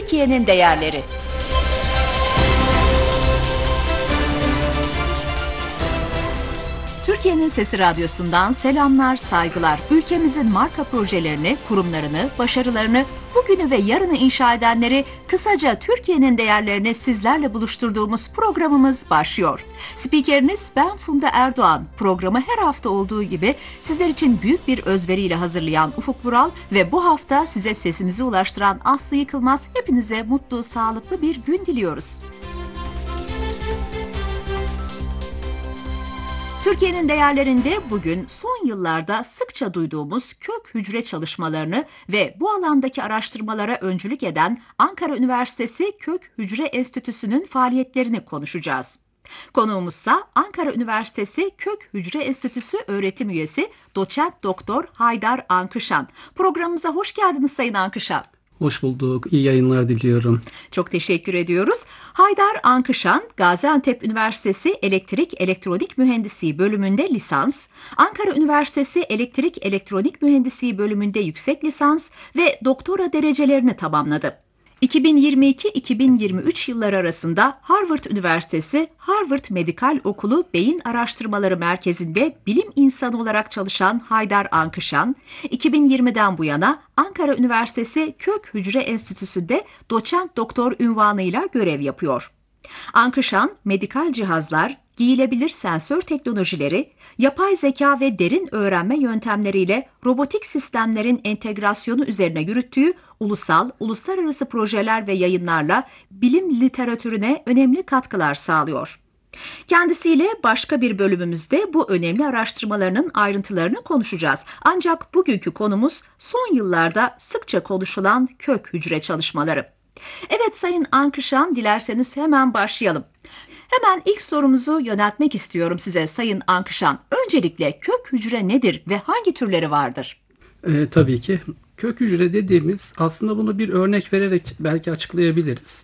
Türkiye'nin değerleri. Türkiye'nin Sesi Radyosu'ndan selamlar, saygılar. Ülkemizin marka projelerini, kurumlarını, başarılarını, bugünü ve yarını inşa edenleri, kısaca Türkiye'nin değerlerini sizlerle buluşturduğumuz programımız başlıyor. Spikeriniz ben Funda Erdoğan. Programı her hafta olduğu gibi sizler için büyük bir özveriyle hazırlayan Ufuk Vural ve bu hafta size sesimizi ulaştıran Aslı Yıkılmaz. Hepinize mutlu, sağlıklı bir gün diliyoruz. Türkiye'nin değerlerinde bugün son yıllarda sıkça duyduğumuz kök hücre çalışmalarını ve bu alandaki araştırmalara öncülük eden Ankara Üniversitesi Kök Hücre Enstitüsü'nün faaliyetlerini konuşacağız. Konuğumuzsa Ankara Üniversitesi Kök Hücre Enstitüsü öğretim üyesi Doçent Doktor Haydar Ankışan. Programımıza hoş geldiniz Sayın Ankışan. Hoş bulduk. İyi yayınlar diliyorum. Çok teşekkür ediyoruz. Haydar Ankışan, Gaziantep Üniversitesi Elektrik Elektronik Mühendisliği bölümünde lisans, Ankara Üniversitesi Elektrik Elektronik Mühendisliği bölümünde yüksek lisans ve doktora derecelerini tamamladı. 2022-2023 yılları arasında Harvard Üniversitesi Harvard Medikal Okulu Beyin Araştırmaları Merkezi'nde bilim insanı olarak çalışan Haydar Ankışan, 2020'den bu yana Ankara Üniversitesi Kök Hücre Enstitüsü'nde doçent doktor unvanıyla görev yapıyor. Ankışan, medikal cihazlar, giyilebilir sensör teknolojileri, yapay zeka ve derin öğrenme yöntemleriyle robotik sistemlerin entegrasyonu üzerine yürüttüğü ulusal, uluslararası projeler ve yayınlarla bilim literatürüne önemli katkılar sağlıyor. Kendisiyle başka bir bölümümüzde bu önemli araştırmalarının ayrıntılarını konuşacağız. Ancak bugünkü konumuz son yıllarda sıkça konuşulan kök hücre çalışmaları. Evet Sayın Ankışan, dilerseniz hemen başlayalım. Hemen ilk sorumuzu yöneltmek istiyorum size Sayın Ankışan. Öncelikle kök hücre nedir ve hangi türleri vardır? Tabii ki. Kök hücre dediğimiz, aslında bunu bir örnek vererek belki açıklayabiliriz.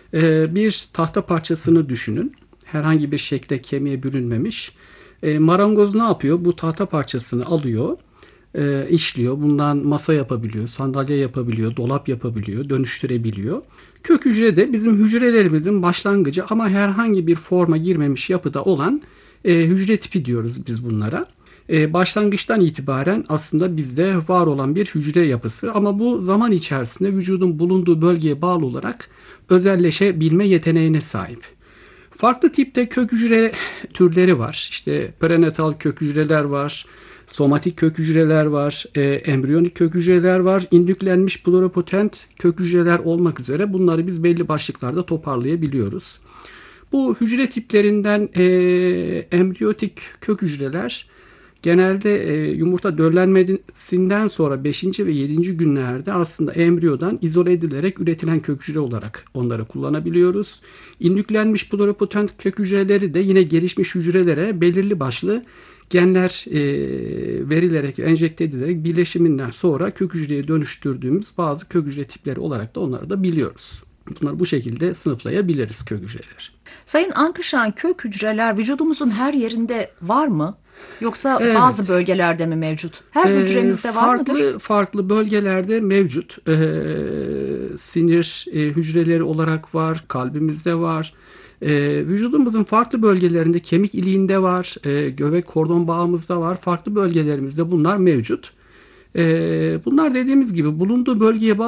Bir tahta parçasını düşünün. Herhangi bir şekilde kemiğe bürünmemiş. Marangoz ne yapıyor? Bu tahta parçasını alıyor, işliyor. Bundan masa yapabiliyor, sandalye yapabiliyor, dolap yapabiliyor, dönüştürebiliyor. Kök hücre de bizim hücrelerimizin başlangıcı ama herhangi bir forma girmemiş yapıda olan hücre tipi diyoruz biz bunlara. Başlangıçtan itibaren aslında bizde var olan bir hücre yapısı ama bu zaman içerisinde vücudun bulunduğu bölgeye bağlı olarak özelleşebilme yeteneğine sahip. Farklı tipte kök hücre türleri var. İşte prenatal kök hücreler var, somatik kök hücreler var, embriyonik kök hücreler var, indüklenmiş pluripotent kök hücreler olmak üzere bunları biz belli başlıklarda toparlayabiliyoruz. Bu hücre tiplerinden embriyotik kök hücreler genelde yumurta döllenmesinden sonra 5. ve 7. günlerde aslında embriyodan izole edilerek üretilen kök hücre olarak onları kullanabiliyoruz. İndüklenmiş pluripotent kök hücreleri de yine gelişmiş hücrelere belirli başlı genler verilerek, enjekte edilerek birleşiminden sonra kök hücreye dönüştürdüğümüz bazı kök hücre tipleri olarak da onları da biliyoruz. Bunları bu şekilde sınıflayabiliriz kök hücreleri. Sayın Ankışan, kök hücreler vücudumuzun her yerinde var mı? Yoksa bazı bölgelerde mi mevcut? Her hücremizde var mıdır? Farklı bölgelerde mevcut. Sinir hücreleri olarak var, kalbimizde var. Vücudumuzun farklı bölgelerinde kemik iliğinde var, göbek kordon bağımızda var. Farklı bölgelerimizde bunlar mevcut. Bunlar dediğimiz gibi bulunduğu bölgeye bağlı